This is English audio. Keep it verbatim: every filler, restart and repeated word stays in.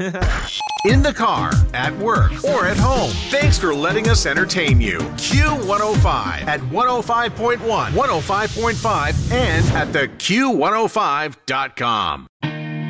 In the car, at work, or at home. Thanks for letting us entertain you. Q one oh five at one oh five point one, one oh five point five, and at the Q one oh five dot com.